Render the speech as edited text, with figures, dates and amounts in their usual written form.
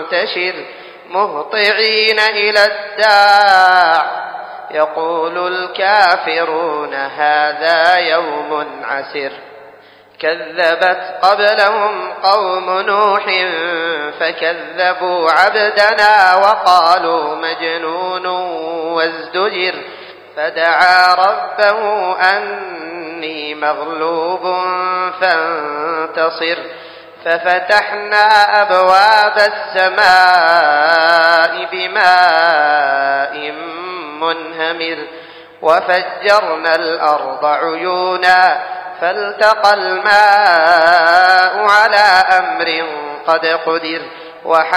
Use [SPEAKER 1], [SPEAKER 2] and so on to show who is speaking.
[SPEAKER 1] منتشر مهطعين إلى الداع يقول الكافرون هذا يوم عسر كذبت قبلهم قوم نوح فكذبوا عبدنا وقالوا مجنون وازدجر فدعا ربه أني مغلوب فانتصر ففتحنا أبواب السماء بماء منهمر وفجرنا الأرض عيونا فالتقى الماء على أمر قد قدر